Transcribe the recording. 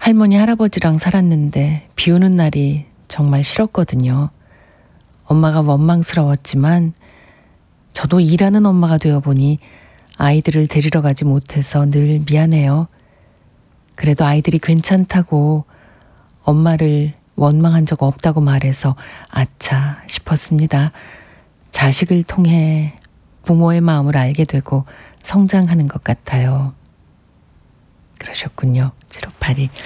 할머니, 할아버지랑 살았는데 비 오는 날이 정말 싫었거든요. 엄마가 원망스러웠지만 저도 일하는 엄마가 되어보니 아이들을 데리러 가지 못해서 늘 미안해요. 그래도 아이들이 괜찮다고 엄마를 원망한 적 없다고 말해서 아차 싶었습니다. 자식을 통해 부모의 마음을 알게 되고 성장하는 것 같아요. 그러셨군요. 7582.